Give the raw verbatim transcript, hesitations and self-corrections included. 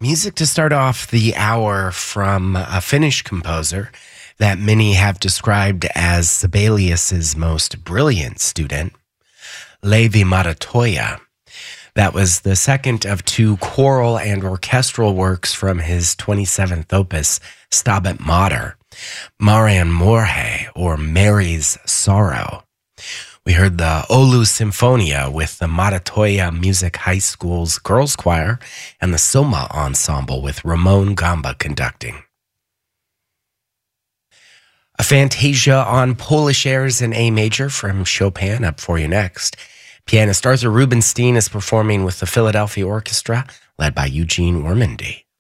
Music to start off the hour from a Finnish composer that many have described as Sibelius's most brilliant student, Leevi Madetoja. That was the second of two choral and orchestral works from his twenty-seventh opus, Stabat Mater, Marian Morhe, or Mary's Sorrow. We heard the Oulu Symphonia with the Madetoja Music High School's Girls Choir and the Soma Ensemble with Ramon Gamba conducting. A Fantasia on Polish airs in A major from Chopin up for you next. Pianist Arthur Rubinstein is performing with the Philadelphia Orchestra, led by Eugene Ormandy.